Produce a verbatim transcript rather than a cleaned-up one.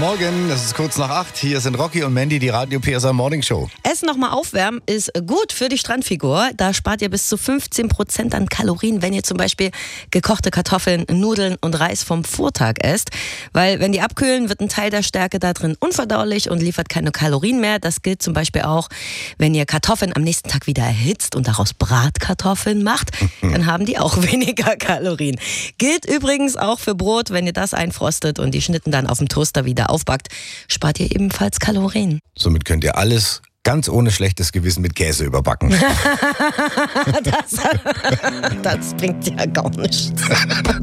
Morgen, es ist kurz nach acht. Hier sind Rocky und Mandy, die Radio P S A Morning Show. Essen nochmal aufwärmen ist gut für die Strandfigur. Da spart ihr bis zu fünfzehn Prozent an Kalorien, wenn ihr zum Beispiel gekochte Kartoffeln, Nudeln und Reis vom Vortag esst. Weil wenn die abkühlen, wird ein Teil der Stärke da drin unverdaulich und liefert keine Kalorien mehr. Das gilt zum Beispiel auch, wenn ihr Kartoffeln am nächsten Tag wieder erhitzt und daraus Bratkartoffeln macht, dann haben die auch weniger Kalorien. Gilt übrigens auch für Brot, wenn ihr das einfrostet und die Schnitten dann auf dem Toaster wieder aufbackt, spart ihr ebenfalls Kalorien. Somit könnt ihr alles ganz ohne schlechtes Gewissen mit Käse überbacken. das, das bringt ja gar nichts.